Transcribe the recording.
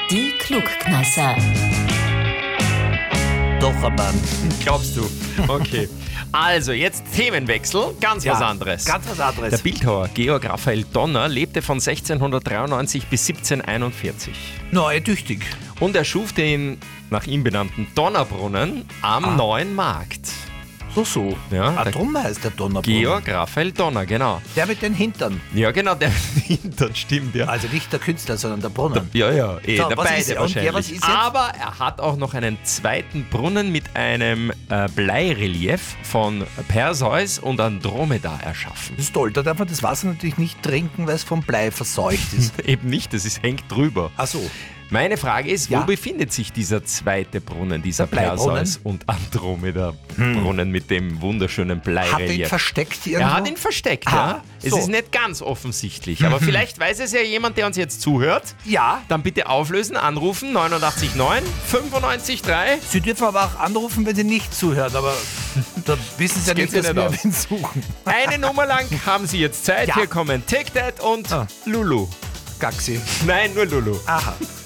Die Klugkneisser. Doch, aber Glaubst du? Okay. Also, jetzt Themenwechsel. Ganz was anderes. Ganz was anderes. Der Bildhauer Georg Raphael Donner lebte von 1693 bis 1741. Tüchtig. Und er schuf den nach ihm benannten Donnerbrunnen am Neuen Markt. So. Ja, Ah, der drum heißt der Donnerbrunnen. Georg Raphael Donner, genau. Der mit den Hintern. Ja, genau, der Hintern stimmt, ja. Also nicht der Künstler, sondern der Brunnen. Ja, So, der was beide ist er? Und wahrscheinlich. was ist jetzt? Aber er hat auch noch einen zweiten Brunnen mit einem Bleirelief von Perseus und Andromeda erschaffen. Das ist toll. Da darf man das Wasser natürlich nicht trinken, weil es vom Blei verseucht ist. Eben nicht, das hängt drüber. Ach so. Meine Frage ist, Ja. wo befindet sich dieser zweite Brunnen, dieser Der Bleibrunnen? Perseus und Andromeda-Brunnen mit dem wunderschönen Hat ihn Bleirelief? versteckt irgendwo? Er hat ihn versteckt, Ah, ja. Es so. ist nicht ganz offensichtlich, aber vielleicht weiß es ja jemand, der uns jetzt zuhört. Ja. Dann bitte auflösen, anrufen, 89.9 95.3. Sie dürfen aber auch anrufen, wenn Sie nicht zuhören, aber da wissen Sie ja geht nicht, sich dass nicht wir aus. wen suchen. Eine Nummer lang haben Sie jetzt Zeit. Ja. Hier kommen Take That und Lulu. Gaxi. Nein, nur Lulu. Aha.